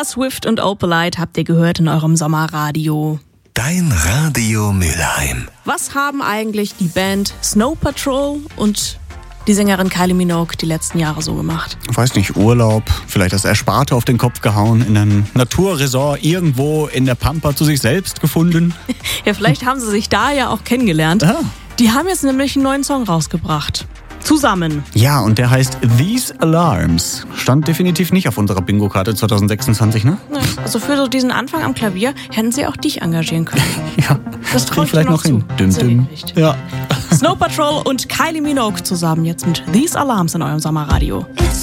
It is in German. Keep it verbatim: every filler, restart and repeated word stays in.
Taylor Swift und Opalite habt ihr gehört in eurem Sommerradio. Dein Radio Mülheim. Was haben eigentlich die Band Snow Patrol und die Sängerin Kylie Minogue die letzten Jahre so gemacht? Ich weiß nicht, Urlaub, vielleicht das Ersparte auf den Kopf gehauen, in einem Naturresort irgendwo in der Pampa zu sich selbst gefunden. Ja, vielleicht haben sie sich da ja auch kennengelernt. Ah. Die haben jetzt nämlich einen neuen Song rausgebracht. Zusammen. Ja, und der heißt These Alarms. Stand definitiv nicht auf unserer Bingo-Karte zwanzig sechsundzwanzig, ne? Ja, also für so diesen Anfang am Klavier hätten sie auch dich engagieren können. Ja, das traue ich vielleicht dir noch, noch hin. zu. Dim, dim. Ja. Snow Patrol und Kylie Minogue zusammen jetzt mit These Alarms in eurem Sommerradio.